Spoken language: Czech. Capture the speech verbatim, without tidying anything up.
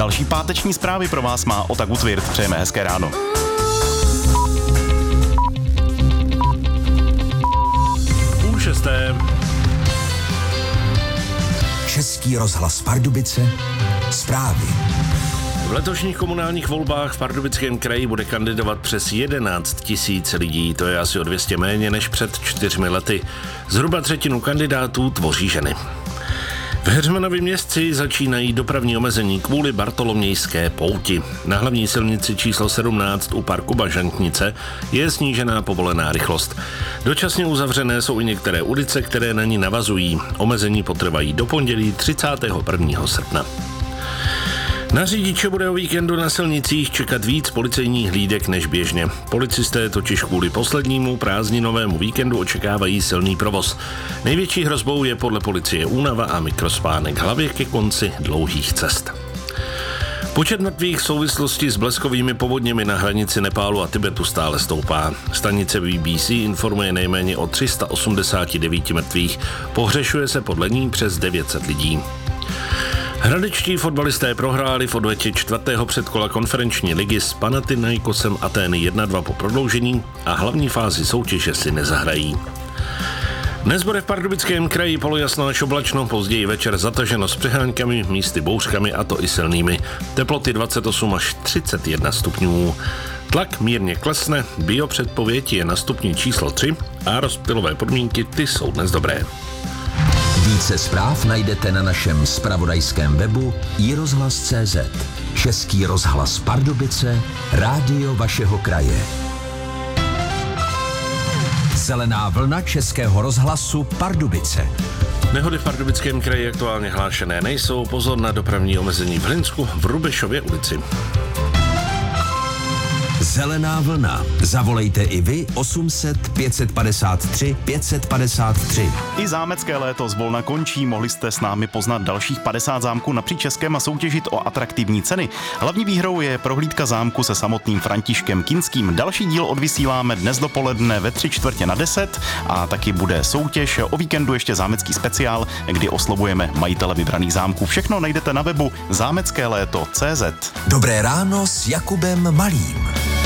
Další páteční zprávy pro vás má Ota Gutwirth. Přejeme hezké ráno. Půl šesté. Český rozhlas Pardubice. Zprávy. V letošních komunálních volbách v Pardubickém kraji bude kandidovat přes jedenáct tisíc lidí, to je asi o dvě stě méně než před čtyřmi lety. Zhruba třetinu kandidátů tvoří ženy. V Heřmanově Městci začínají dopravní omezení kvůli Bartolomějské pouti. Na hlavní silnici číslo sedmnáct u parku Bažantnice je snížená povolená rychlost. Dočasně uzavřené jsou i některé ulice, které na ní navazují. Omezení potrvají do pondělí třicátého prvního srpna. Na řidiče bude o víkendu na silnicích čekat víc policejních hlídek než běžně. Policisté totiž kvůli poslednímu prázdninovému víkendu očekávají silný provoz. Největší hrozbou je podle policie únava a mikrospánek hlavě ke konci dlouhých cest. Počet mrtvých v souvislosti s bleskovými povodněmi na hranici Nepálu a Tibetu stále stoupá. Stanice B B C informuje nejméně o tři sta osmdesáti devíti mrtvých. Pohřešuje se podle ní přes devět set lidí. Hradečtí fotbalisté prohráli v odvetě čtvrtého předkola konferenční ligy s Panathinaikosem Atény jedna dva po prodloužení a hlavní fázi soutěže si nezahrají. Dnes bude v Pardubickém kraji polojasno až oblačno, později večer zataženo s přeháňkami, místy bouřkami a to i silnými. Teploty dvacet osm až třicet jedna stupňů. Tlak mírně klesne, biopředpověď je na stupni číslo tři a rozptylové podmínky ty jsou dnes dobré. Více zpráv najdete na našem zpravodajském webu i rozhlas tečka cé zet. Český rozhlas Pardubice, rádio vašeho kraje. Zelená vlna Českého rozhlasu Pardubice. Nehody v Pardubickém kraji aktuálně hlášené nejsou. Pozor na dopravní omezení v Hlinsku v Rubešově ulici. Zelená vlna. Zavolejte i vy osm set pět padesát tři pět padesát tři. I zámecké léto zvolna končí, mohli jste s námi poznat dalších padesát zámků napříč Českem a soutěžit o atraktivní ceny. Hlavní výhrou je prohlídka zámku se samotným Františkem Kinským. Další díl odvysíláme dnes dopoledne ve tři čtvrtě na deset a taky bude soutěž. O víkendu ještě zámecký speciál, kdy oslovujeme majitele vybraných zámků. Všechno najdete na webu zámecké léto tečka cé zet. Dobré ráno s Jakubem Malým.